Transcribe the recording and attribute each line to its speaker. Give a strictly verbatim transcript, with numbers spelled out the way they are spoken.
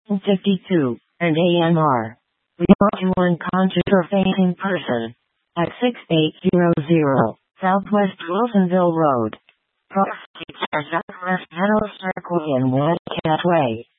Speaker 1: fifty-two, and A M R. We want you one consular-facing person. At sixty-eight hundred Southwest Wilsonville Road. Proceeds are Southwest Meadow Circle in Wildcat Way.